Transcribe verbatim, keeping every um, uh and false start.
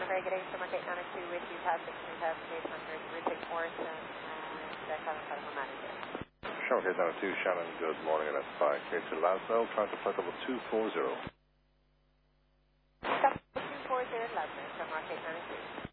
Craig at Eastern Market ninety-two with you, past sixteen thousand eight hundred, Richard Morrison, and uh, Colin Telephone Manager. Sure, okay, ninety-two, Shannon, good morning, and that's five K to Laswell, trying to flight level two four zero. Stop two four zero, Laswell, from Market ninety-two.